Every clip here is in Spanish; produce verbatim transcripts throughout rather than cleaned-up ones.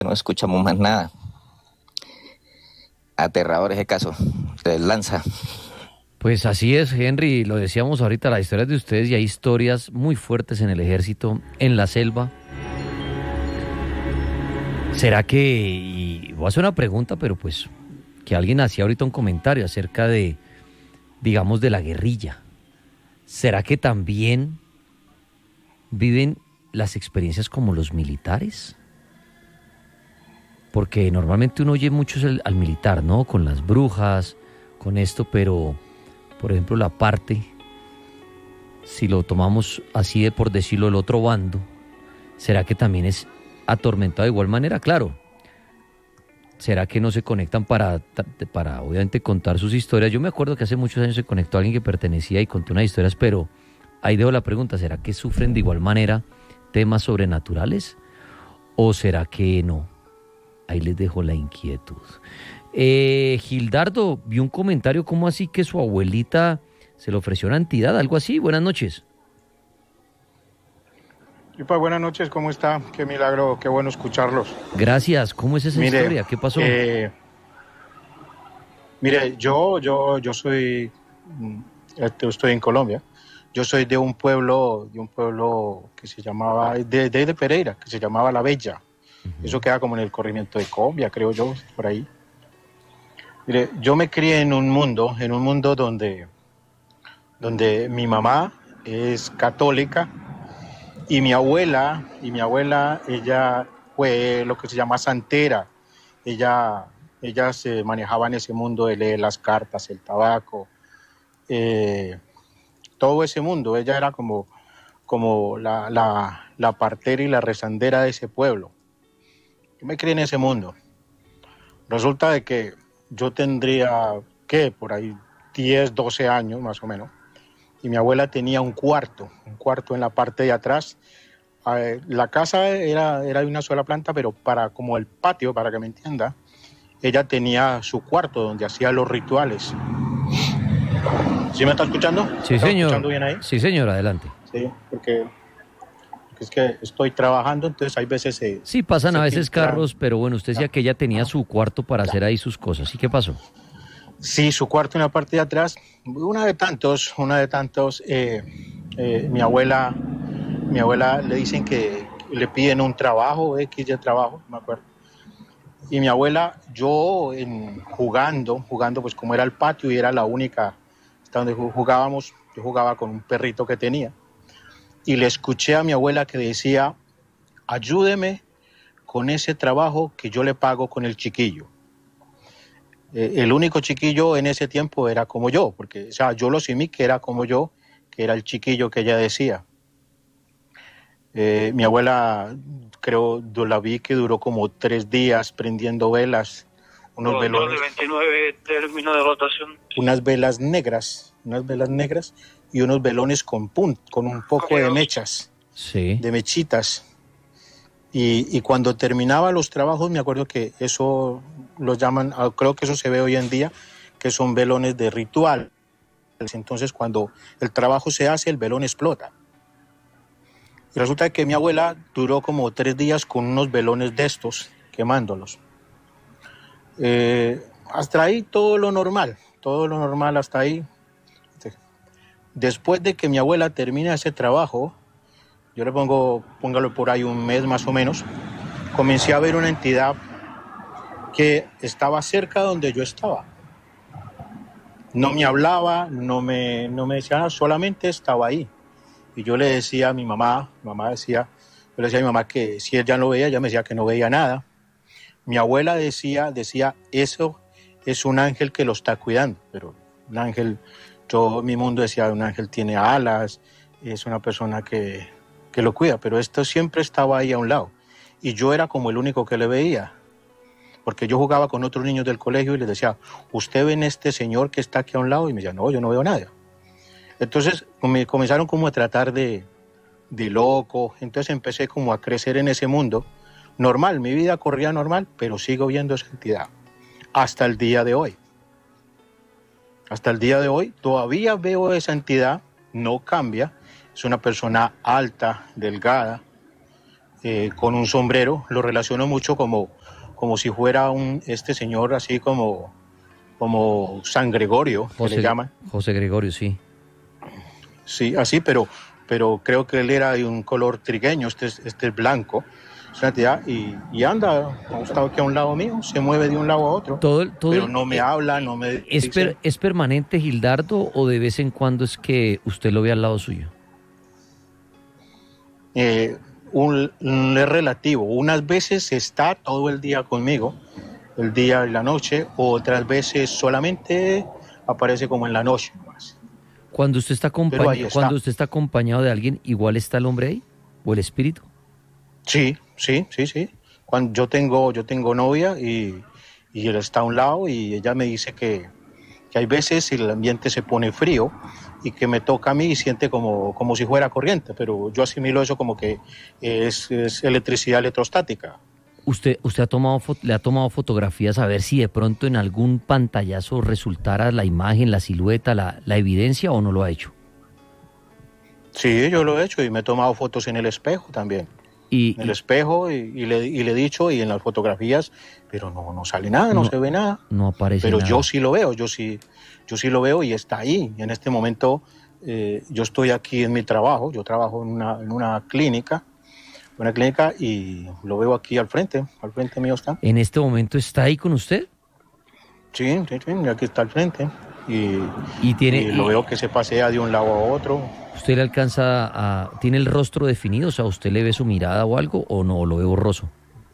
No escuchamos más nada. Aterrador ese caso. Se lanza. Pues así es, Henry, lo decíamos ahorita, las historias de ustedes, y hay historias muy fuertes en el ejército, en la selva. ¿Será que, y voy a hacer una pregunta, pero pues que alguien hacía ahorita un comentario acerca de, digamos, de la guerrilla? ¿Será que también viven las experiencias como los militares? Porque normalmente uno oye mucho al, al militar, ¿no? Con las brujas, con esto, pero, por ejemplo, la parte, si lo tomamos así de por decirlo, el otro bando, ¿será que también es atormentado de igual manera? Claro. ¿Será que no se conectan para, para obviamente contar sus historias? Yo me acuerdo que hace muchos años se conectó alguien que pertenecía y contó unas historias, pero ahí dejo la pregunta, ¿será que sufren de igual manera temas sobrenaturales? ¿O será que no? Ahí les dejo la inquietud. Eh, Gildardo, vi un comentario, ¿cómo así que su abuelita se le ofreció una entidad? Algo así, buenas noches. Y pues buenas noches, ¿cómo está? Qué milagro, qué bueno escucharlos. Gracias, ¿cómo es esa Mire, historia? ¿Qué pasó? Eh, mire, yo, yo, yo soy, yo estoy en Colombia. Yo soy de un pueblo, de un pueblo que se llamaba, de, de, de Pereira, que se llamaba La Bella. Uh-huh. Eso queda como en el corregimiento de Colombia, creo yo, por ahí. Mire, yo me crié en un mundo, en un mundo donde, donde mi mamá es católica y mi abuela, y mi abuela, ella fue lo que se llama santera. Ella, ella se manejaba en ese mundo de leer las cartas, el tabaco, eh, todo ese mundo. Ella era como, como la, la, la partera y la rezandera de ese pueblo. Yo me crié en ese mundo. Resulta de que yo tendría, ¿qué? Por ahí diez, doce años más o menos. Y mi abuela tenía un cuarto, un cuarto en la parte de atrás. Eh, la casa era, era de una sola planta, pero para como el patio, para que me entienda, ella tenía su cuarto donde hacía los rituales. ¿Sí me está escuchando? Sí, ¿Me está señor. escuchando bien ahí? Sí, señor, adelante. Sí, porque, porque es que estoy trabajando, entonces hay veces se... Sí, pasan se a veces filtran. carros, pero bueno, usted decía que ella tenía su cuarto para hacer ahí sus cosas. ¿Y qué pasó? Sí, su cuarto en la parte de atrás, una de tantos, una de tantos, eh, eh, mi abuela, mi abuela le dicen que le piden un trabajo, X de trabajo, me acuerdo. Y mi abuela, yo en, jugando, jugando pues como era el patio y era la única, hasta donde jugábamos, yo jugaba con un perrito que tenía. Y le escuché a mi abuela que decía, ayúdeme con ese trabajo que yo le pago con el chiquillo. Eh, el único chiquillo en ese tiempo era como yo, porque o sea, yo lo simí que era como yo, que era el chiquillo que ella decía. Eh, mi abuela, creo, la vi que duró como tres días prendiendo velas, unos velones, de veintinueve términos de rotación. Unas velas negras, unas velas negras y unos velones con punt, con un poco de mechas, sí. de mechitas. Y, y cuando terminaba los trabajos, me acuerdo que eso los llaman, creo que eso se ve hoy en día, que son velones de ritual. Entonces, cuando el trabajo se hace, el velón explota. Y resulta que mi abuela duró como tres días con unos velones de estos, quemándolos. Eh, hasta ahí todo lo normal, todo lo normal hasta ahí. Después de que mi abuela termina ese trabajo, yo le pongo, póngalo por ahí un mes más o menos, comencé a ver una entidad que estaba cerca donde yo estaba. No me hablaba, no me, no me decía nada, solamente estaba ahí. Y yo le decía a mi mamá, mi mamá decía, yo le decía a mi mamá que si ella no veía, ella me decía que no veía nada. Mi abuela decía, decía, eso es un ángel que lo está cuidando, pero un ángel, todo mi mundo decía, un ángel tiene alas, es una persona que, que lo cuida, pero esto siempre estaba ahí a un lado. Y yo era como el único que le veía, porque yo jugaba con otros niños del colegio y les decía, ¿usted ve en este señor que está aquí a un lado? Y me decía, no, yo no veo nada. Entonces me comenzaron como a tratar de, de loco, entonces empecé como a crecer en ese mundo. Normal, mi vida corría normal, pero sigo viendo esa entidad hasta el día de hoy. Hasta el día de hoy todavía veo esa entidad, no cambia, es una persona alta, delgada, eh, con un sombrero. Lo relaciono mucho como, como si fuera un, este señor así como, como San Gregorio, que le José, llaman. José Gregorio, sí. Sí, así, pero, pero creo que él era de un color trigueño, este es, este es blanco. Es una entidad, y, y anda, ha estado aquí a un lado mío, se mueve de un lado a otro, Todo, el- todo pero el- no me eh, habla, no me ¿es, per- dice. es permanente, Gildardo, o de vez en cuando es que usted lo ve al lado suyo? Eh, un, un- es relativo. Unas veces está todo el día conmigo, el día y la noche, otras veces solamente aparece como en la noche más. Cuando usted está Pero ahí acompañado, cuando está. usted está acompañado de alguien, igual está el hombre ahí, o el espíritu. Sí, sí, sí, sí. Cuando yo tengo, yo tengo novia y, y él está a un lado y ella me dice que, que hay veces el ambiente se pone frío y que me toca a mí y siente como, como si fuera corriente, pero yo asimilo eso como que es, es electricidad electrostática. ¿Usted, usted ha tomado, fo- le ha tomado fotografías a ver si de pronto en algún pantallazo resultara la imagen, la silueta, la, la evidencia o no lo ha hecho? Sí, yo lo he hecho y me he tomado fotos en el espejo también. Y, En el y espejo y, y le, y le he dicho y en las fotografías, pero no, no sale nada, no no, se ve nada. no aparece Pero yo nada. sí lo veo, yo sí, yo sí lo veo y está ahí. Y en este momento eh, yo estoy aquí en mi trabajo, yo trabajo en una, en una clínica, una clínica y lo veo aquí al frente, al frente mío está. ¿En este momento está ahí con usted? Sí, sí, sí, aquí está al frente. Y, Y tiene, y lo y veo que se pasea de un lado a otro. usted le alcanza a, tiene el rostro definido, o sea, ¿usted le ve su mirada o algo o no, lo ve borroso?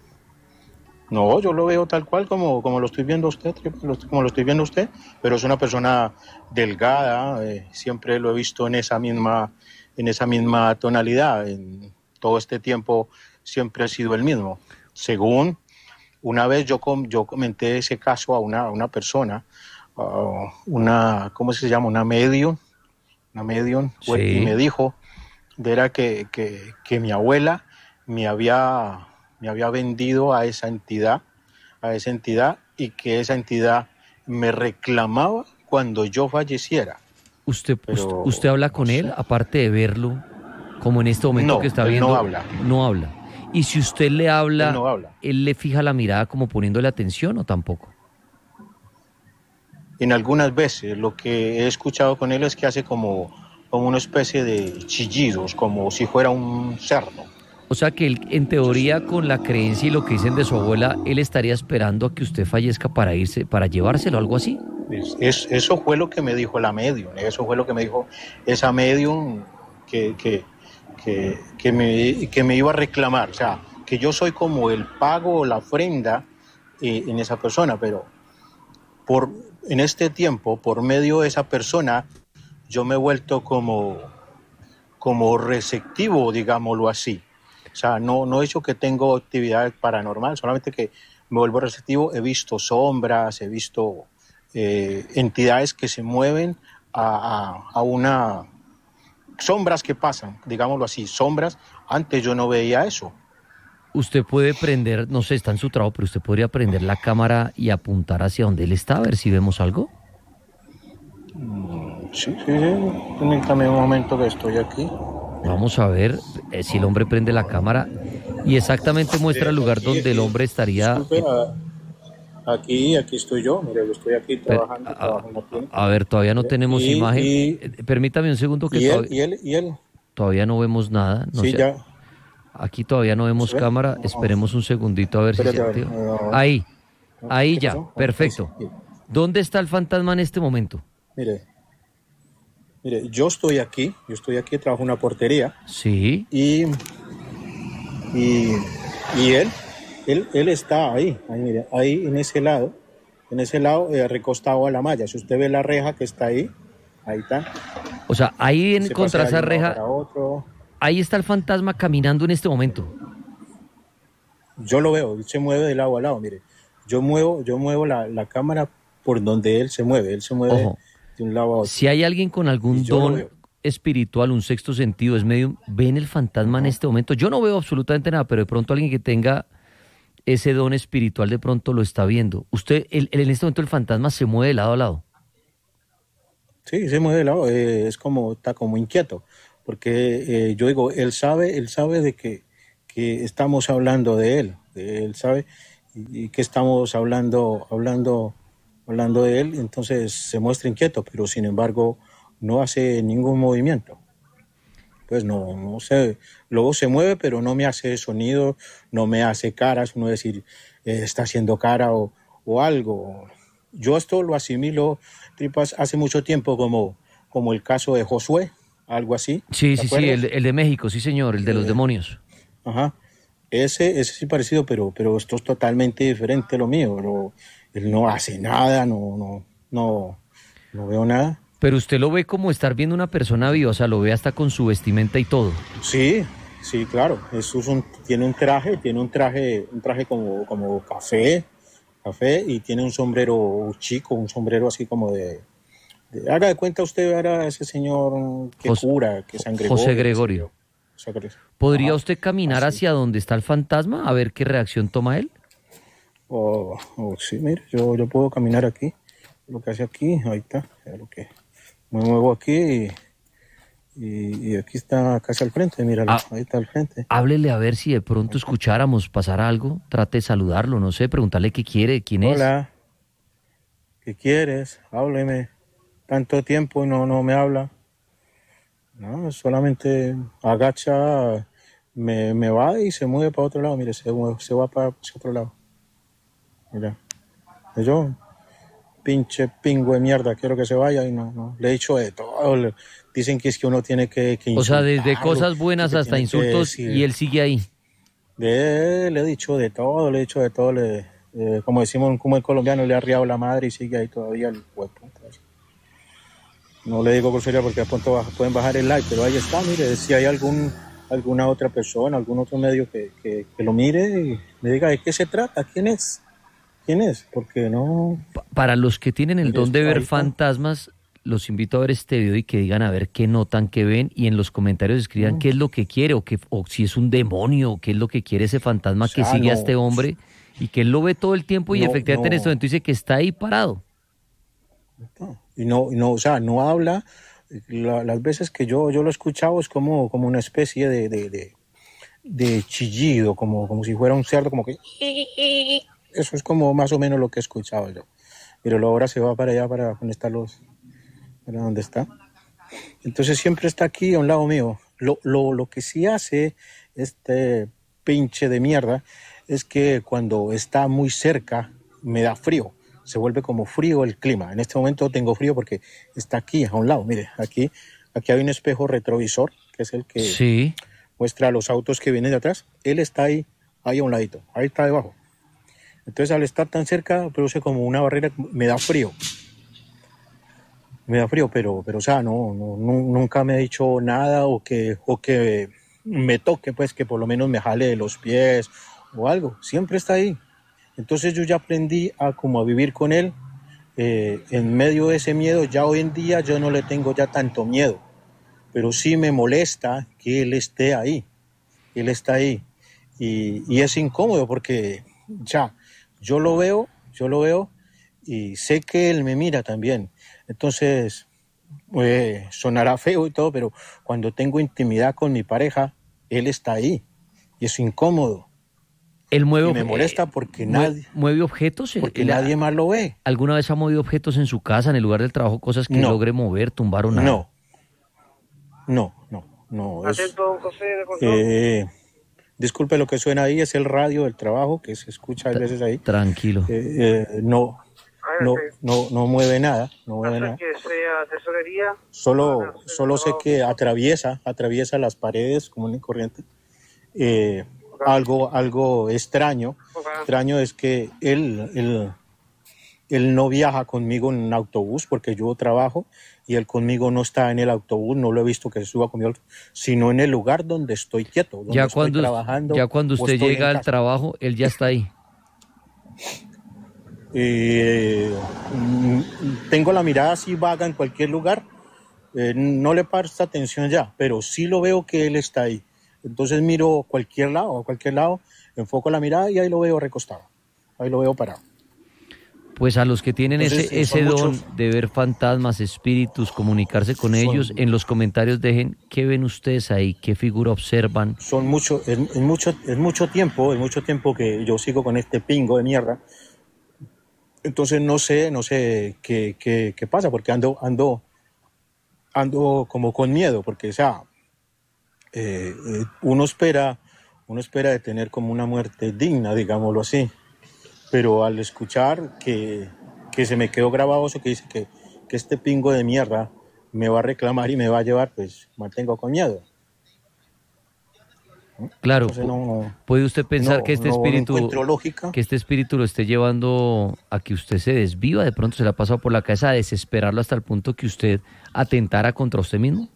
No, yo lo veo tal cual como, como lo estoy viendo usted, como lo estoy viendo usted, pero es una persona delgada, eh, siempre lo he visto en esa misma, en esa misma tonalidad, en todo este tiempo siempre ha sido el mismo. Según una vez yo, com, yo comenté ese caso a una, a una persona, uh, una, ¿cómo se llama? Una medium, una medium, y Sí. me dijo, era que, que, que mi abuela me había, me había vendido a esa entidad, a esa entidad y que esa entidad me reclamaba cuando yo falleciera. ¿Usted, usted, Pero usted habla no con él, sé. aparte de verlo, como en este momento No, que está él no viendo, habla. no habla? Y si usted le Él habla, no habla. ¿él le fija la mirada como poniéndole atención o tampoco? En algunas veces lo que he escuchado con él es que hace como, como una especie de chillidos, como si fuera un cerdo. O sea que él, en teoría, con la creencia y lo que dicen de su abuela, él estaría esperando a que usted fallezca para irse, para llevárselo, algo así. Es, es, eso fue lo que me dijo la medium, eso fue lo que me dijo esa medium que, que, que, que, me, que me iba a reclamar, o sea, que yo soy como el pago o la ofrenda eh, en esa persona, pero por, en este tiempo, por medio de esa persona, yo me he vuelto como, como receptivo, digámoslo así. O sea, no, no he hecho que tengo actividad paranormal, solamente que me vuelvo receptivo, he visto sombras, he visto eh, entidades que se mueven a, a, a una... sombras que pasan, digámoslo así, sombras. Antes yo no veía eso. Usted puede prender, no sé, está en su trabajo, pero usted podría prender la cámara y apuntar hacia donde él está, a ver si vemos algo. Sí, sí, sí. Permítame un momento que estoy aquí. Vamos a ver eh, si el hombre prende la cámara y exactamente muestra el lugar Aquí, donde el aquí. hombre estaría. Disculpe, eh, aquí, aquí estoy yo. Mire, yo estoy aquí per- trabajando, a, trabajo en la a- clínica. a ver, todavía no Mire, tenemos Y, imagen. y, Eh, Permítame un segundo que y él, todavía, y él, y él. todavía no vemos nada. No Sí, sé, ya. aquí todavía no ¿Se vemos ve? cámara. No, Esperemos un segundito a ver si se espérate, a ver. activa. No, Ahí, no, ahí ¿qué ya, pasó? Bueno, ahí sí. perfecto. ¿Dónde está el fantasma en este momento? Mire, mire, yo estoy aquí, yo estoy aquí, trabajo en una portería Sí. y, y, y él, él, él está ahí, ahí, mire, ahí en ese lado, en ese lado eh, recostado a la malla. Si usted ve la reja que está ahí, ahí está. O sea, ahí en Se contra pasea esa de un lado reja, para otro. ahí está el fantasma caminando en este momento. Yo lo veo, él se mueve de lado a lado, mire. Yo muevo, yo muevo la, la cámara por donde él se mueve, él se mueve Ojo, de un lado a otro. si hay alguien con Y algún yo lo don veo. espiritual, un sexto sentido, es medio, ven el fantasma en Ajá. este momento. Yo no veo absolutamente nada, pero de pronto alguien que tenga ese don espiritual de pronto lo está viendo. Usted, el, el- en este momento el fantasma se mueve de lado a lado. Sí, se mueve de lado, eh, es como, está como inquieto, porque eh, yo digo, él sabe, él sabe de que, que estamos hablando de él, de él, ¿sabe? Y, y que estamos hablando, hablando, hablando de él, entonces se muestra inquieto, pero sin embargo no hace ningún movimiento. Pues no, no sé, luego se mueve, pero no me hace sonido, no me hace caras, uno decir, eh, está haciendo cara o, o algo. Yo esto lo asimilo, Tripas, hace mucho tiempo como, como el caso de Josué, algo así. Sí, ¿Te sí, sí, acuerdas? el, el de México, sí señor, el de los Eh, demonios. Ajá. Ese, ese sí parecido, pero, pero esto es totalmente diferente a lo mío. Lo- él no hace nada, no, no, no, no veo nada. Pero usted lo ve como estar viendo una persona viva, o sea, lo ve hasta con su vestimenta y todo. Sí, sí, claro. Eso es un, tiene un traje, tiene un traje, un traje como, como café, café, y tiene un sombrero chico, un sombrero así como de, de- haga de cuenta usted ahora ese señor que Jos- cura, que Jo- San José Gregorio, qué sé Gregorio. yo. San Gregorio. ¿Podría Ajá, usted caminar así. hacia donde está el fantasma a ver qué reacción toma él? O, o sí, mire, yo, yo puedo caminar aquí. Lo que hace aquí, ahí está. Ya lo que me muevo aquí y, y, y aquí está casi al frente, míralo, Ah, ahí está al frente. háblele a ver si de Ahí pronto está. escucháramos pasar algo, trate de saludarlo, no sé, preguntarle qué quiere, quién es. Hola, ¿qué quieres? Hábleme. Tanto tiempo y no, no me habla. No, solamente agacha, me, me va y se mueve para otro lado. Mire, se, mueve- se va para ese otro lado. Mira, yo, pinche pingüe de mierda, quiero que se vaya y no, no. Le he dicho de todo. le- Dicen que es que uno tiene que, que O sea, desde insultarlo, cosas que, buenas que hasta tiene que insultos y decir. él sigue ahí. De, le he dicho de todo, le he dicho de todo. Le, eh, como decimos, como el colombiano, le ha arriado la madre y sigue ahí todavía el cuerpo. Entonces, no le digo grosería porque de pronto baja- pueden bajar el like, pero ahí está, mire, si hay algún alguna otra persona, algún otro medio que, que, que lo mire y me diga de qué se trata, quién es, quién es, porque no, Pa- Para los que tienen el mire, don de esto, ver ahí está. fantasmas, los invito a ver este video y que digan a ver qué notan, qué ven y en los comentarios escriban Mm. qué es lo que quiere o, qué, o si es un demonio o qué es lo que quiere ese O fantasma que sea, sigue a este no, hombre y que él lo ve todo el tiempo y no, efectivamente en este no, momento dice que está ahí parado. no, y no, y no, o sea, no habla. La- las veces que yo, yo lo he escuchado es como, como una especie de, de, de, de chillido, como, como si fuera un cerdo, como que eso es como más o menos lo que he escuchado yo. Pero luego ahora se va para allá, para donde está los, para donde está. Entonces siempre está aquí a un lado mío. Lo, lo, lo que sí hace este pinche de mierda es que cuando está muy cerca me da frío. Se vuelve como frío el clima. En este momento tengo frío porque está aquí a un lado. Mire, aquí, aquí hay un espejo retrovisor, que es el que Sí. muestra los autos que vienen de atrás. Él está ahí, ahí a un ladito. Ahí está debajo. Entonces al estar tan cerca produce como una barrera, me da frío. Me da frío, pero, pero o sea, no, no, nu- nunca me ha dicho nada o que, o que me toque, pues que por lo menos me jale de los pies o algo. Siempre está ahí. Entonces yo ya aprendí a como a vivir con él eh, en medio de ese miedo. Ya hoy en día yo no le tengo ya tanto miedo, pero sí me molesta que él esté ahí. Él está ahí y, y es incómodo porque ya yo lo veo, yo lo veo y sé que él me mira también. Entonces, eh, sonará feo y todo, pero cuando tengo intimidad con mi pareja, él está ahí y es incómodo Él mueve, y ob- me eh, molesta porque mue- nadie, mueve objetos. Él- porque él nadie a- más lo ve. ¿Alguna vez ha movido objetos en su casa, en el lugar del trabajo, cosas que No, logre mover, tumbar o nada? no, no, no, no. Es, Atento, don José, de control. eh, disculpe, lo que suena ahí es el radio del trabajo que se escucha a Tra- veces ahí. tranquilo. Eh, eh, no, no, Váyase, no, no mueve nada, no mueve nada. acérquese a tesorería. Van a Solo, hacer el solo sé trabajo que fijo. atraviesa, atraviesa las paredes común y corriente. Eh, Ok. algo, algo extraño, Ok. extraño es que él, él, él no viaja conmigo en un autobús porque yo trabajo y él conmigo no está en el autobús, no lo he visto que se suba conmigo, sino en el lugar donde estoy quieto, donde Ya estoy cuando, trabajando ya cuando o usted estoy en llega al casa. trabajo, él ya está ahí. Eh, mm, tengo la mirada así vaga en cualquier lugar, eh, no le presta atención ya, pero sí lo veo que él está ahí. Entonces miro cualquier lado, a cualquier lado, enfoco la mirada y ahí lo veo recostado, ahí lo veo parado. Pues a los que tienen Entonces, ese, ese son don muchos- de ver fantasmas, espíritus, comunicarse con Son- ellos, en los comentarios dejen qué ven ustedes ahí, qué figura observan. Son mucho, es, es mucho, es mucho tiempo, es mucho tiempo que yo sigo con este pingo de mierda. Entonces no sé, no sé qué, qué, qué pasa, porque ando, ando, ando como con miedo, porque o sea, eh, eh, uno espera, uno espera de tener como una muerte digna, digámoslo así. Pero al escuchar que, que se me quedó grabado eso que dice que, que este pingo de mierda me va a reclamar y me va a llevar, pues mantengo con miedo. Claro, Entonces pu- no, puede usted pensar no, que este no, no espíritu, encuentro lógica. que este espíritu lo esté llevando a que usted se desviva, de pronto se le ha pasado por la cabeza a desesperarlo hasta el punto que usted atentara contra usted mismo.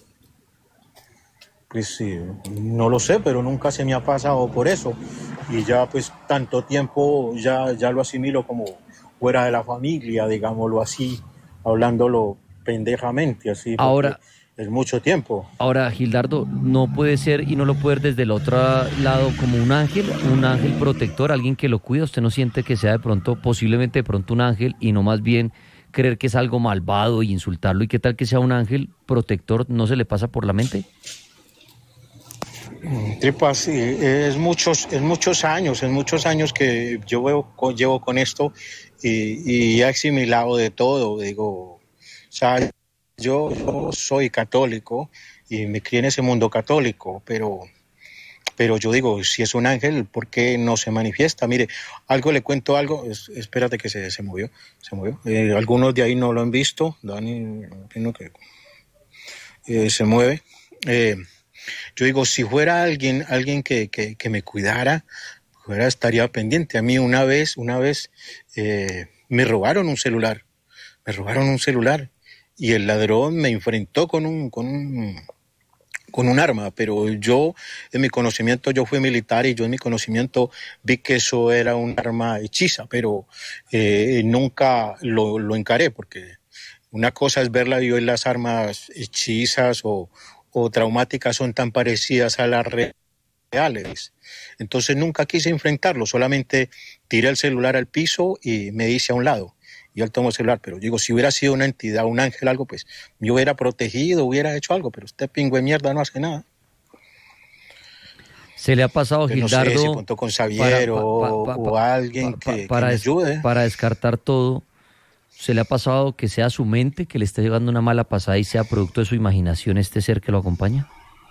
Pues sí, no lo sé, pero nunca se me ha pasado por eso. Y ya pues tanto tiempo ya, ya lo asimilo como fuera de la familia, digámoslo así, hablándolo pendejamente, así, porque Ahora, es mucho tiempo. ahora Gildardo, no puede ser y no lo puede ver desde el otro lado como un ángel, un ángel protector, alguien que lo cuida. ¿Usted no siente que sea de pronto, posiblemente de pronto un ángel y no más bien creer que es algo malvado y insultarlo? ¿Y qué tal que sea un ángel protector? ¿No se le pasa por la mente? Tripas, sí, es muchos, es muchos años, es muchos años que yo veo, co- llevo con esto y, y he asimilado de todo. Digo, o sea, yo, yo soy católico y me crié en ese mundo católico, pero, pero yo digo, si es un ángel, ¿por qué no se manifiesta? Mire, algo le cuento algo, es- espérate que se, se movió, se movió. Eh, algunos de ahí no lo han visto, Dani, opino que eh, se mueve. Eh, Yo digo, si fuera alguien, alguien que, que, que me cuidara, fuera, estaría pendiente. A mí una vez, una vez eh, me robaron un celular, me robaron un celular y el ladrón me enfrentó con un, con un, con un arma, pero yo, en mi conocimiento, yo fui militar y yo en mi conocimiento vi que eso era un arma hechiza, pero eh, nunca lo, lo encaré porque una cosa es verla y hoy las armas hechizas o, o traumáticas son tan parecidas a las reales. Entonces nunca quise enfrentarlo, solamente tiré el celular al piso y me hice a un lado. Y él tomó el celular, pero digo, si hubiera sido una entidad, un ángel, algo, pues me hubiera protegido, hubiera hecho algo, pero este pingo de mierda no hace nada. ¿Se le ha pasado, Entonces no sé si Gildardo, contó con para, Xavier pa- pa- o, pa- o pa- alguien pa- pa- que, que para, me des- ayude. para descartar todo? ¿Se le ha pasado que sea su mente que le esté llegando una mala pasada y sea producto de su imaginación este ser que lo acompaña?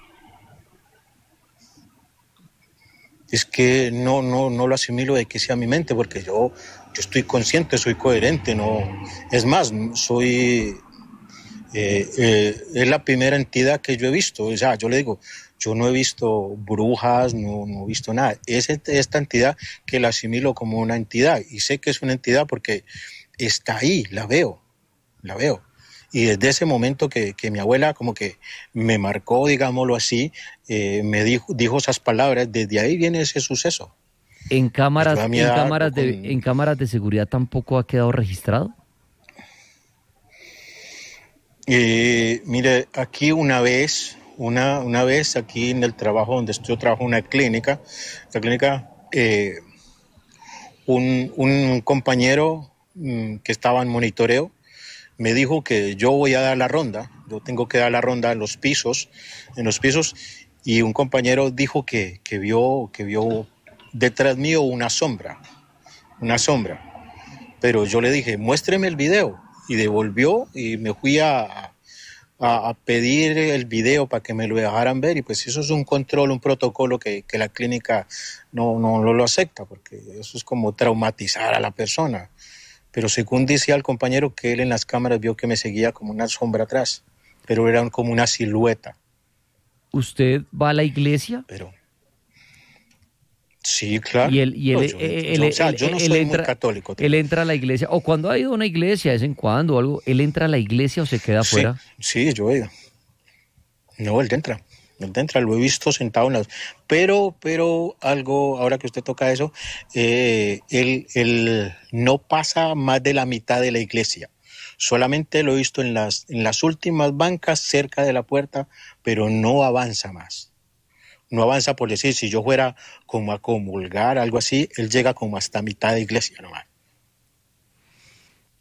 Es que no, no, no lo asimilo de que sea mi mente, porque yo, yo estoy consciente, soy coherente, no. Es más, soy eh, eh, es la primera entidad que yo he visto. O sea, yo le digo, yo no he visto brujas, no, no he visto nada. Es esta entidad que la asimilo como una entidad y sé que es una entidad porque está ahí, la veo, la veo. Y desde ese momento que, que mi abuela como que me marcó, digámoslo así, eh, me dijo, dijo esas palabras, desde ahí viene ese suceso. ¿En Pues yo cámaras, a mi en edad, cámaras yo con... de, en cámaras de seguridad tampoco ha quedado registrado? Eh, mire, aquí una vez, una, una vez aquí en el trabajo donde estoy, yo trabajo en una clínica, la clínica, eh, un, un compañero mm, que estaba en monitoreo me dijo que yo voy a dar la ronda, yo tengo que dar la ronda en los pisos, en los pisos, y un compañero dijo que, que vio, que vio detrás mío una sombra, una sombra, pero yo le dije, muéstreme el video, y devolvió, y me fui a, a, a pedir el video para que me lo dejaran ver, y pues eso es un control, un protocolo que, que la clínica no, no, no lo acepta, porque eso es como traumatizar a la persona. Pero según decía el compañero que él en las cámaras vio que me seguía como una sombra atrás, pero era como una silueta. ¿Usted va a la iglesia? Pero sí, claro. Y él, y él, No, él, yo, él- yo- o sea, él- yo no él soy entra, muy católico. él Tipo. entra a la iglesia, o cuando ha ido a una iglesia de vez en cuando o algo, él entra a la iglesia o se queda Sí, afuera. sí, yo he ido. No, él entra. Él entra, lo he visto sentado en las... Pero, pero algo, ahora que usted toca eso, eh, él, él no pasa más de la mitad de la iglesia. Solamente lo he visto en las, en las últimas bancas cerca de la puerta, pero no avanza más. No avanza por decir, si yo fuera como a comulgar, algo así, él llega como hasta mitad de iglesia nomás.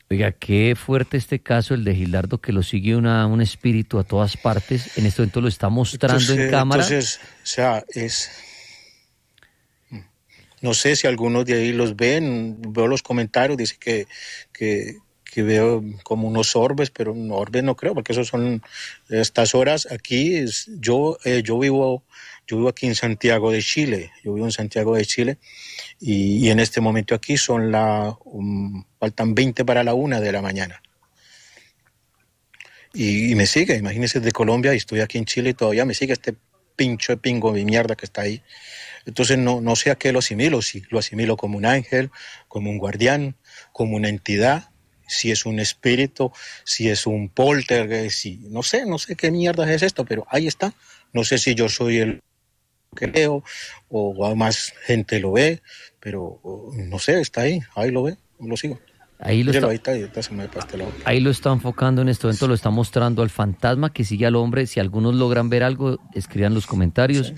Oiga, qué fuerte este caso, el de Gilardo, que lo sigue una, un espíritu a todas partes. En este momento lo está mostrando Entonces, en cámara. entonces, o sea, es... No sé si algunos de ahí los ven, veo los comentarios, dice que, que, que veo como unos orbes, pero no, orbes no creo, porque esos son estas horas. Aquí es, yo, eh, yo vivo, yo vivo aquí en Santiago de Chile, yo vivo en Santiago de Chile, y, y en este momento aquí son la, um, faltan veinte para la una de la mañana. Y, y me sigue, imagínense, de Colombia, y estoy aquí en Chile y todavía me sigue este pincho de pingo de mierda que está ahí. Entonces no, no sé a qué lo asimilo, si lo asimilo como un ángel, como un guardián, como una entidad, si es un espíritu, si es un poltergeist, si, no sé, no sé qué mierda es esto, pero ahí está. No sé si yo soy el que leo o más gente lo ve, pero no sé, está ahí, ahí lo ve, lo sigo. Ahí lo, está, ahí, está, ahí, está, se me este ahí lo está enfocando en este momento, lo está mostrando al fantasma que sigue al hombre. Si algunos logran ver algo, escriban los comentarios. Sí.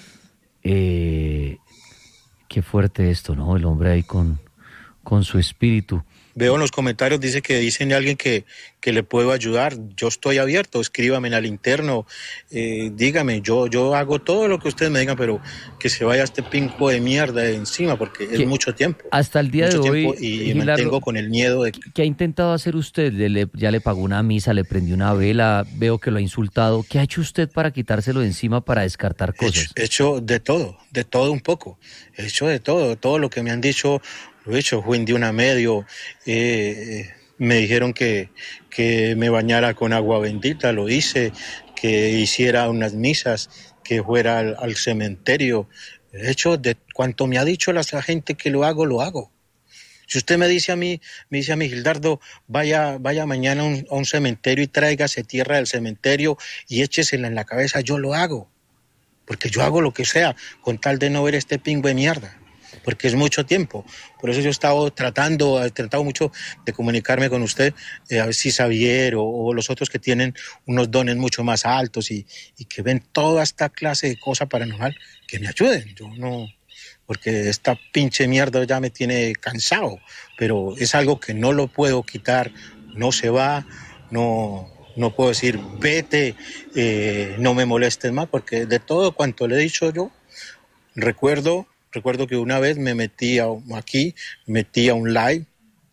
Eh, qué fuerte esto, ¿no? El hombre ahí con, con su espíritu. Veo en los comentarios, dice que dicen a alguien que, que le puedo ayudar. Yo estoy abierto, escríbame al interno, eh, dígame, yo, yo hago todo lo que ustedes me digan, pero que se vaya este pinco de mierda de encima, porque es mucho tiempo. Hasta el día de hoy, y Gilardo, mantengo con el miedo de... ¿Qué ha intentado hacer usted? Le, ya le pagó una misa, le prendió una vela, veo que lo ha insultado. ¿Qué ha hecho usted para quitárselo de encima, para descartar cosas? He hecho, he hecho de todo, de todo un poco. He hecho de todo, todo lo que me han dicho... Lo he hecho, fui de una medio, eh, me dijeron que, que me bañara con agua bendita, lo hice, que hiciera unas misas, que fuera al, al cementerio. He hecho de cuanto me ha dicho la gente que lo hago, lo hago. Si usted me dice a mí, me dice a mí, Gilardo, vaya, vaya mañana a un, a un cementerio y tráigase tierra del cementerio y échesela en la cabeza, yo lo hago. Porque yo hago lo que sea, con tal de no ver este pingo de mierda. Porque es mucho tiempo. Por eso yo he estado tratando, he tratado mucho de comunicarme con usted, eh, a ver si Xavier o, o los otros que tienen unos dones mucho más altos y, y que ven toda esta clase de cosa paranormal, que me ayuden. Yo no, porque esta pinche mierda ya me tiene cansado, pero es algo que no lo puedo quitar, no se va, no, no puedo decir vete, eh, no me molestes más, porque de todo cuanto le he dicho yo, recuerdo... Recuerdo que una vez me metí a, aquí, metí a un live,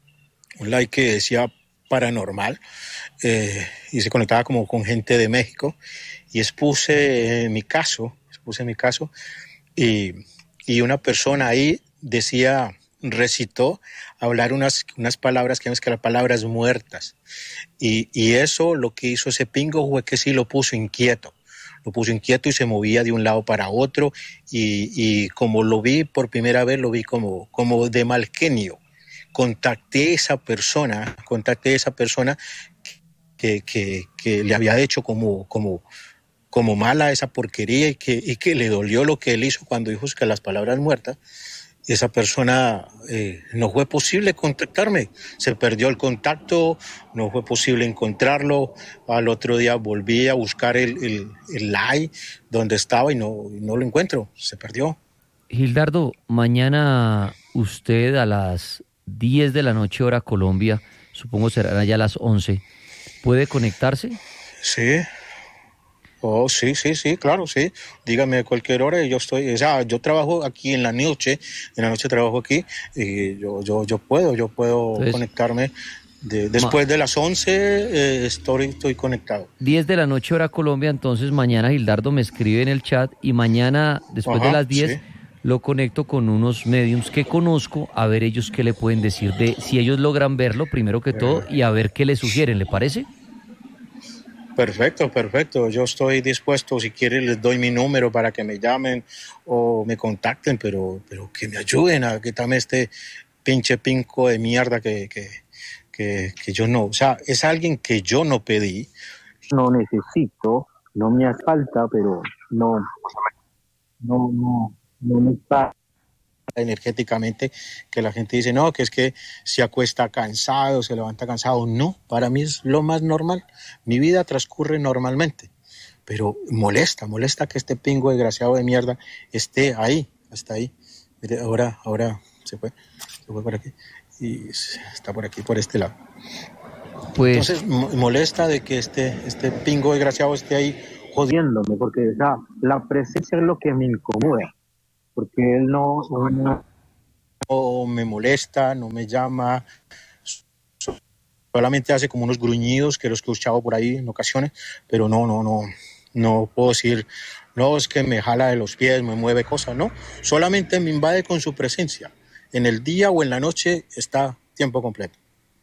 un live que decía paranormal, eh, y se conectaba como con gente de México, y expuse eh, mi caso, expuse mi caso, y, y una persona ahí decía, recitó, hablar unas, unas palabras que llaman que las palabras muertas, y, y eso lo que hizo ese pingo fue que sí lo puso inquieto. Lo puso inquieto y se movía de un lado para otro y, y como lo vi por primera vez, lo vi como, como de mal genio. Contacté a esa persona, contacté a esa persona que, que, que le había hecho como, como, como mala esa porquería y que, y que le dolió lo que él hizo cuando dijo que las palabras muertas. Y esa persona eh, no fue posible contactarme, se perdió el contacto, no fue posible encontrarlo. Al otro día volví a buscar el, el, el live donde estaba y no, no lo encuentro, se perdió. Gilardo, mañana usted a las diez de la noche hora Colombia, supongo serán ya las once, ¿puede conectarse? Sí. Oh, sí, sí, sí, claro, sí. Dígame cualquier hora y yo estoy, o sea, yo trabajo aquí en la noche, en la noche trabajo aquí y yo, yo, yo puedo, yo puedo Entonces, conectarme. De, después ma- de las once eh, estoy, estoy conectado. diez de la noche hora Colombia, entonces mañana Gilardo me escribe en el chat y mañana después Ajá, de las diez sí. Lo conecto con unos mediums que conozco a ver ellos qué le pueden decir de si ellos logran verlo primero que eh. todo y a ver qué le sugieren, ¿le parece? Perfecto, perfecto. Yo estoy dispuesto, si quieren les doy mi número para que me llamen o me contacten, pero, pero que me ayuden a quitarme este pinche pinco de mierda que, que, que, que yo no, o sea, es alguien que yo no pedí. No necesito, no me hace falta, pero no, no, no, no me está energéticamente, que la gente dice, no, que es que se acuesta cansado, se levanta cansado. No, para mí es lo más normal. Mi vida transcurre normalmente, pero molesta, molesta que este pingo desgraciado de mierda esté ahí, hasta ahí. Mire, ahora, ahora se fue, se fue por aquí y está por aquí, por este lado. Pues, Entonces mo- molesta de que este, este pingo desgraciado esté ahí jodiéndome, porque o sea, la presencia es lo que me incomoda, porque él no, no, no me molesta, no me llama, solamente hace como unos gruñidos que los he escuchado por ahí en ocasiones, pero no, no, no, no puedo decir, no, es que me jala de los pies, me mueve cosas, no, solamente me invade con su presencia. En el día o en la noche está tiempo completo.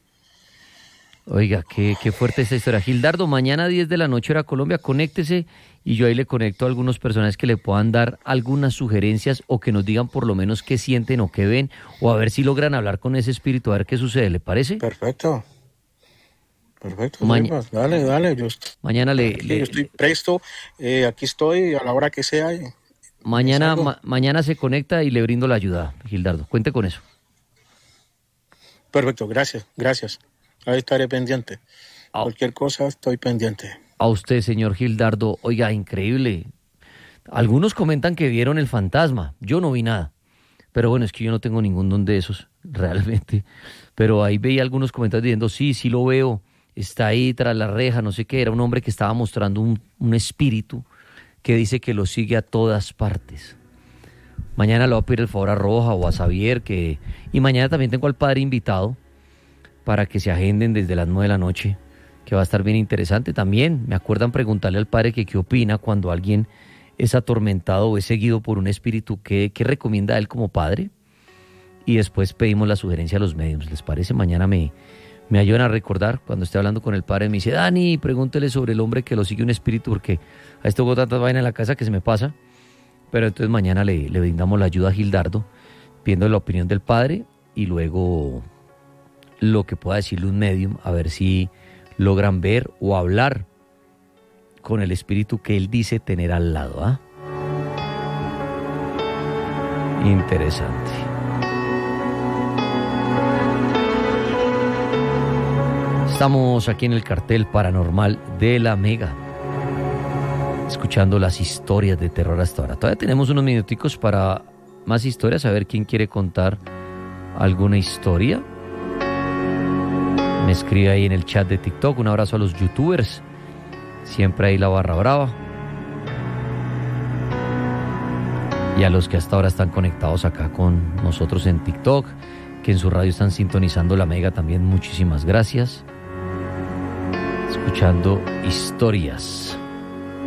oiga, qué, qué fuerte esta historia. Gildardo, mañana a diez de la noche hora Colombia, conéctese y yo ahí le conecto a algunos personajes que le puedan dar algunas sugerencias o que nos digan por lo menos qué sienten o qué ven, o a ver si logran hablar con ese espíritu, a ver qué sucede, ¿le parece? Perfecto. Perfecto, Maña- Sebas. Dale, dale, yo estoy, Mañana le, aquí, le- yo estoy presto, eh, aquí estoy a la hora que sea. y- mañana, salgo. ma- mañana se conecta y le brindo la ayuda, Gildardo. Cuente con eso. Perfecto, gracias, gracias. Ahí estaré pendiente. Ah. Cualquier cosa estoy pendiente. A usted, señor Gildardo, oiga, increíble. Algunos comentan que vieron el fantasma. Yo no vi nada. Pero bueno, es que yo no tengo ningún don de esos, realmente. Pero ahí veía algunos comentarios diciendo, sí, sí lo veo. Está ahí tras la reja, no sé qué. Era un hombre que estaba mostrando un, un espíritu que dice que lo sigue a todas partes. Mañana le voy a pedir el favor a Roja o a Xavier. Que... Y mañana también tengo al padre invitado para que se agenden desde las nueve de la noche, que va a estar bien interesante también. Me acuerdan preguntarle al padre que qué opina cuando alguien es atormentado o es seguido por un espíritu, qué, qué recomienda a él como padre. Y después pedimos la sugerencia a los medios. ¿Les parece? Mañana me, me ayudan a recordar. Cuando esté hablando con el padre me dice, Dani, pregúntele sobre el hombre que lo sigue un espíritu, porque a esto hago tantas vainas en la casa que se me pasa. Pero entonces mañana le, le brindamos la ayuda a Gildardo, pidiendo la opinión del padre y luego lo que pueda decirle un medium, a ver si logran ver o hablar con el espíritu que él dice tener al lado. ¿Ah? Interesante. Estamos aquí en el cartel paranormal de la Mega, escuchando las historias de terror hasta ahora. Todavía tenemos unos minuticos para más historias, a ver quién quiere contar alguna historia. Me escribe ahí en el chat de TikTok. Un abrazo a los youtubers. Siempre ahí la barra brava. Y a los que hasta ahora están conectados acá con nosotros en TikTok, que en su radio están sintonizando la Mega también, muchísimas gracias. Escuchando historias.